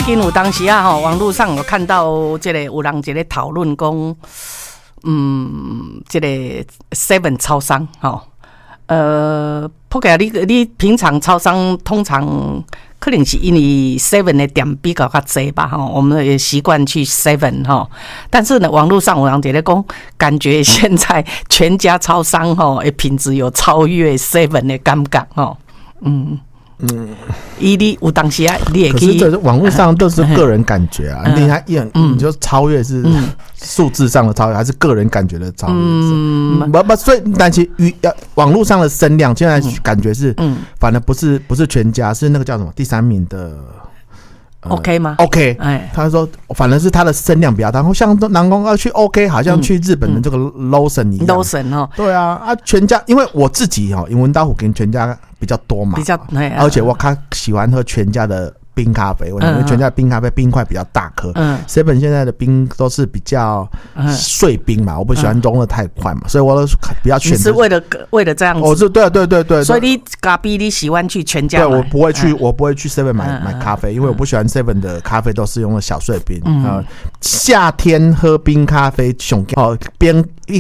近有当时啊网络上有看到这个有人一个讨论讲，这个 Seven 超商普个你平常超商通常可能是因为 Seven 的店比较多吧我们也习惯去 Seven 但是呢，网络上有人在讲，感觉现在全家超商的品质有超越 Seven 的感觉你有当时你也可以， 可是这网络上都是个人感觉啊，你就超越是数字上的超越，还是个人感觉的超越？所以但其网络上的声量，现在感觉是，反而不是全家，是那个叫什么第3名的。 OK 吗 ？OK， 他说反正是他的声量比较大，然后像南宫要去 OK， 好像去日本的这个 Lawson 一样。 Lawson 对啊，全家，因为我自己因文刀虎跟全家比较多嘛，而且我喜欢喝全家的冰咖啡，我认为全家的冰咖啡冰块比较大颗，Seven 现在的冰都是比较碎冰嘛，我不喜欢融得太快嘛，所以我都比较选择。 你是为了这样子？ 我是对， 所以你咖啡你喜欢去全家买？ 对，我不会去 Seven 买咖啡，因为我不喜欢 Seven 的咖啡都是用的小碎冰。夏天喝冰咖啡，边